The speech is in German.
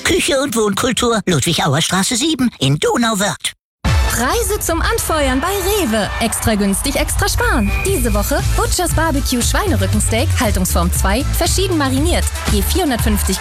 Küche und Wohnkultur, Ludwig-Auer-Straße 7 in Donauwörth. Preise zum Anfeuern bei Rewe. Extra günstig, extra sparen. Diese Woche Butchers Barbecue Schweinerückensteak, Haltungsform 2, verschieden mariniert. Je 450